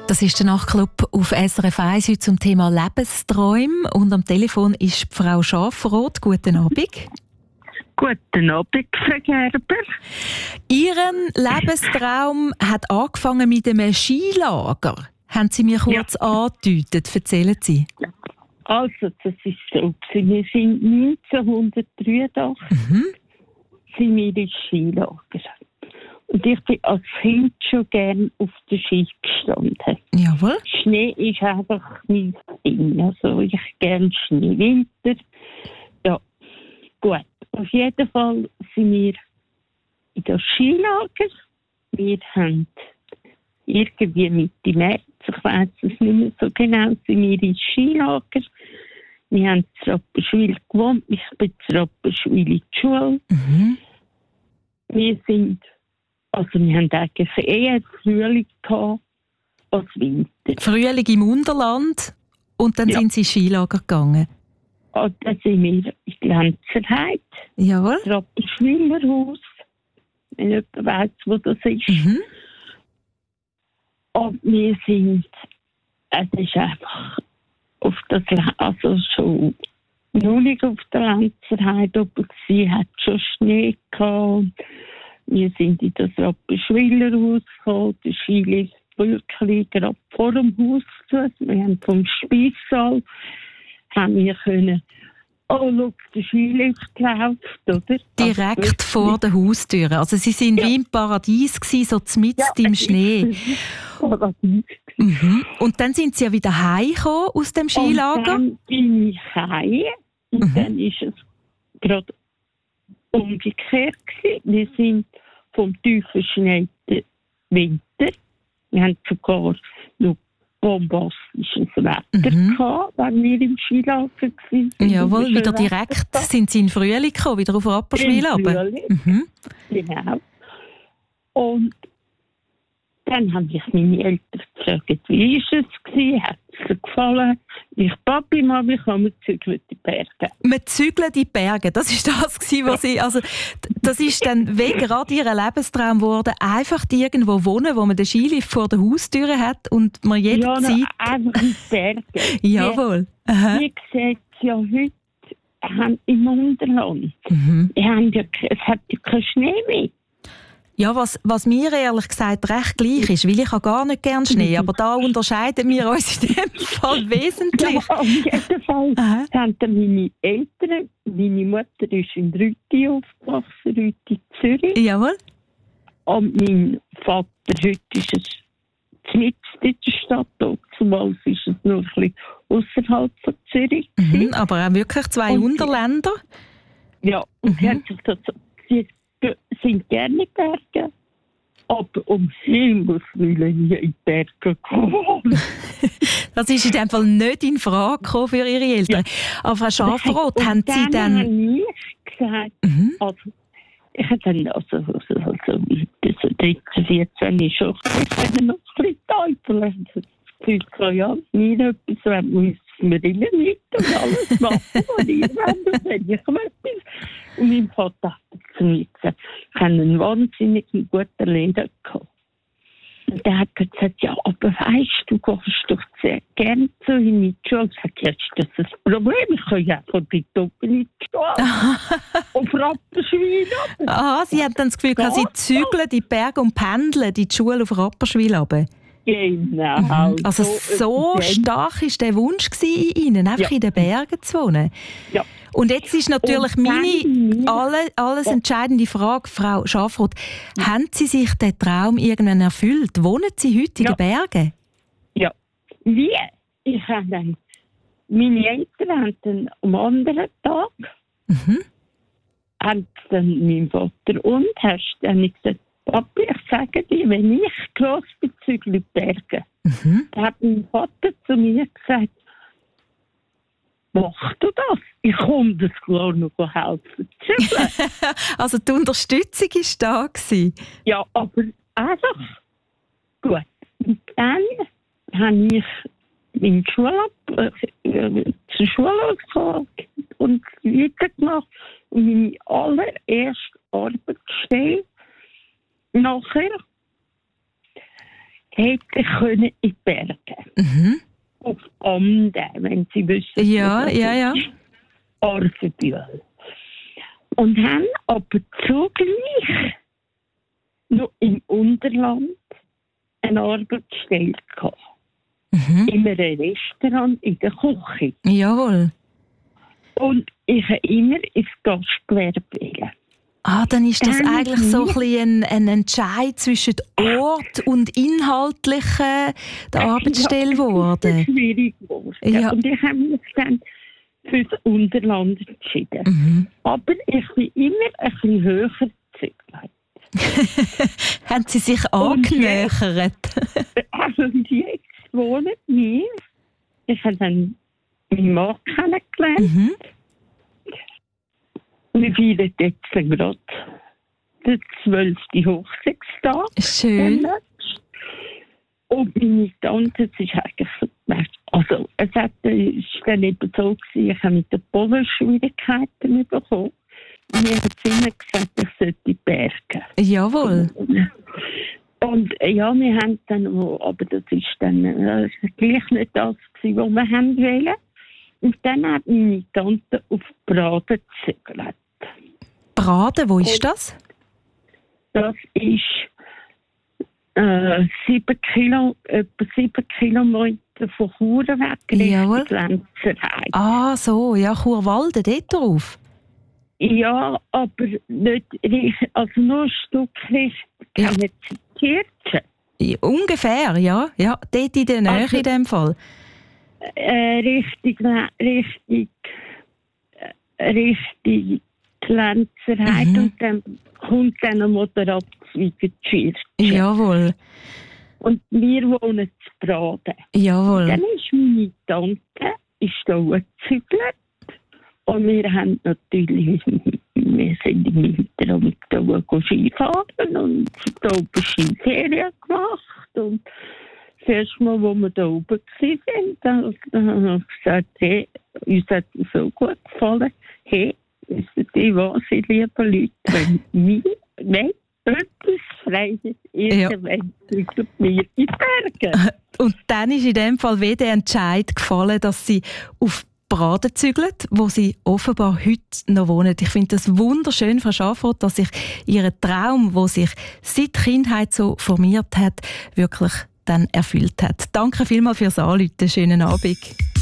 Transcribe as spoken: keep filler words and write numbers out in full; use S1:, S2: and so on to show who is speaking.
S1: Das ist der Nachtclub auf S R F eins heute zum Thema Lebensträume. Und am Telefon ist Frau Schafroth. Guten Abend.
S2: Guten Abend, Frau Gerber.
S1: Ihren Lebenstraum hat angefangen mit einem Skilager. Haben Sie mir kurz ja. angedeutet? Erzählen Sie.
S2: Also, das ist so. Wir sind neunzehnhundertdreiundachtzig mhm. sind wir ins Skilager. Und ich bin als Kind schon gerne auf der Ski gestanden.
S1: Jawohl.
S2: Schnee ist einfach mein Ding. Also ich gerne Schnee. Winter. Ja, gut. Auf jeden Fall sind wir in das Skilager. Wir haben irgendwie Mitte März, ich weiss es nicht mehr so genau, sind wir ins Skilager. Wir haben in Rapperswil gewohnt. Ich bin in Rapperswil in die Schule. Mhm. Wir sind Also wir haben eigentlich eher Frühling gehabt als Winter.
S1: Frühling im Unterland und dann ja. sind Sie ins Skilager gegangen?
S2: Und dann sind wir in Lenzerheide.
S1: Jawohl.
S2: Das Rapperswiler Haus. Wenn jemand weiss, wo das ist.
S1: Mhm.
S2: Und wir sind, es ist einfach auf das, also schon noch nicht auf der Lenzerheide, aber sie hat schon Schnee gehabt. Wir sind in das Rapperswiler Haus gekommen. Der Skilift wirklich gerade vor dem Haus zu. Wir haben vom Speissaal haben wir können, oh, schau, der Skilift läuft, oder?
S1: Direkt vor der Haustür. Also Sie sind ja. wie im Paradies gewesen, so mitten ja, im Schnee.
S2: Paradies.
S1: Mhm. Und dann sind Sie ja wieder heimgekommen aus dem Skilager?
S2: Und dann bin ich heim. Und mhm. dann ist es gerade umgekehrt gewesen. Wir sind vom tief verschneiten Winter. Wir haben sogar noch bombastisches Wetter
S1: mhm.
S2: gehabt, wenn wir im Skilager waren.
S1: Jawohl, wieder direkt Wetter. Sind Sie in Frühling gekommen, wieder auf Rapperswil runter?
S2: Mhm. Genau. Und dann haben mich meine Eltern gefragt, wie ist es gewesen? Hat es dir gefallen? Ich, Papi, Mami, kann wir zügeln die Berge.
S1: Wir zügeln die Berge, das war das, gewesen, was Sie, also das ist dann wie gerade Ihr Lebenstraum geworden, einfach irgendwo wohnen, wo man den Skilift vor der Haustür hat und man jederzeit...
S2: Ja, einfach in die Berge.
S1: Jawohl.
S2: Wie sieht es ja heute im Unterland. Mhm. Haben ja, es hat ja keinen Schnee mehr.
S1: Ja, was, was mir ehrlich gesagt recht gleich ist, weil ich habe gar nicht gerne Schnee, aber da unterscheiden wir uns in dem Fall wesentlich.
S2: Ja, auf jeden Fall Aha. haben meine Eltern, meine Mutter ist in Rüti aufgewachsen, Rüti Zürich.
S1: Jawohl.
S2: Und mein Vater, heute ist es mitten in der Stadt, zumal ist es nur ein bisschen außerhalb von Zürich.
S1: Mhm, aber auch wirklich zwei und Unterländer.
S2: Ja, und mhm. sie, das, sie sind gerne Berge, aber um Himmels Willen nie in die Berge gekommen.
S1: Das ist in dem Fall nicht in Frage gekommen für Ihre Eltern. Ja. Aber Frau Schafroth, haben Sie dann...
S2: habe ich gesagt, mhm. also, ich habe dann, also, also, also so dreizehn, vierzehn ist schon, ich habe noch ein bisschen teufeln. Ich habe ja, mir etwas, wenn wir mir immer mit und alles machen, was ich will, und wenn ich etwas. Und mein Vater hat zu mir gesagt, ich habe einen wahnsinnig guten Lehrer gehabt. Und der hat gesagt, ja, aber weisst du, gehst doch sehr gerne zu ihm in die Schule. Ich sage, jetzt ist das ein Problem, ich kann ja von dort oben in die Schule. Auf Rapperswil runter.
S1: Aha, Sie haben dann das Gefühl, ja, Sie zügeln die Berge und pendeln die Schule auf Rapperswil runter.
S2: Genau.
S1: Mhm. Also so, so stark war der Wunsch in Ihnen, einfach ja. in den Bergen zu wohnen. Ja. Und jetzt ist natürlich meine alle, alles entscheidende Frage, Frau Schafroth. Ja. Haben Sie sich den Traum irgendwann erfüllt? Wohnen Sie heute in ja. den Bergen?
S2: Ja. Wie? Ich habe dann, meine Eltern haben dann am anderen Tag mhm. haben dann mein Vater und hast dann gesagt, Papi, ich sage dir, wenn ich gross bin, zügle die Berge. Mhm. Da hat mein Vater zu mir gesagt, mach du das? Ich komme das klar noch helfen zügeln.
S1: Also die Unterstützung war da.
S2: Ja, aber einfach gut. Und dann habe ich meine Schule äh, zur Schule gegangen und weitergemacht und meine allererste Arbeit gestellt. Nachher hätte können in die Berge.
S1: Mhm.
S2: Auf Amden, wenn Sie wissen.
S1: Ja, ja, ja.
S2: Arvenbühl. Und haben aber zugleich noch im Unterland eine Arbeitsstelle gehabt.
S1: Mhm.
S2: In einem Restaurant, in der Küche.
S1: Jawohl.
S2: Und ich habe immer ins Gastgewerbe wählen.
S1: Ah, dann ist das
S2: Dann
S1: eigentlich so ein, bisschen ein, ein Entscheid zwischen Ort und inhaltlichen der Arbeitsstelle geworden.
S2: Das ist schwierig geworden.
S1: Ja.
S2: Und ich habe mich dann für das Unterland entschieden.
S1: Mhm.
S2: Aber ich bin immer ein bisschen höher gezügelt.
S1: Haben Sie sich angenähert?
S2: Also jetzt wohnen wir. Ich habe dann meinen Mann kennengelernt.
S1: Mhm.
S2: Wir feiern jetzt gerade den zwölften Hochzeitstag.
S1: Schön.
S2: Und meine Tante, es ist eigentlich so, also es hat, es ist dann eben so gewesen, ich habe mit den Bodenschwierigkeiten bekommen. Mir hat sie immer gesagt, ich sollte bergen.
S1: Jawohl.
S2: Und ja, wir haben dann, aber das ist dann äh, gleich nicht das gewesen, was wir haben wollen. Und dann hat meine Tante auf Braden gezögert.
S1: Braden, wo ist das?
S2: Das ist äh, sieben Kilo, etwa sieben Kilometer von Chur weg,
S1: Jawohl.
S2: Richtung Lenzerheide.
S1: Ah, so, ja, Churwalden, dort drauf.
S2: Ja, aber nicht richtig, also nur ein Stück Richtung
S1: Ja.
S2: Kirche.
S1: Ja, ungefähr, ja. Ja, dort in der Nähe
S2: Also-
S1: in dem Fall.
S2: Äh, Richtung, Richtung, äh, Richtung Lenzerheide
S1: Mhm.
S2: und dann kommt dann eine Motorabzweig in die Kirche.
S1: Jawohl,
S2: Und wir wohnen zu Braden.
S1: jawohl.
S2: Dann ist meine Tante ist da gezügelt. Und wir haben natürlich, wir sind im Winter mit da Skifahren und da oben Skiferien gemacht. Und das erste Mal, als wir da oben waren, dann, dann habe ich gesagt, hey, uns hat es so gut gefallen. Hey, wissen Sie was, ihr lieben Leute, wenn mir, wenn etwas frei ist, irgendwann zügelt mir in die Berge.
S1: Und dann ist in dem Fall wieder der Entscheid gefallen, dass sie auf Braden zügelt, wo sie offenbar heute noch wohnen. Ich finde das wunderschön, Frau Schafroth, dass sich ihr Traum, der sich seit Kindheit so formiert hat, wirklich dann erfüllt hat. Danke vielmals fürs Anrufen. Schönen Abend.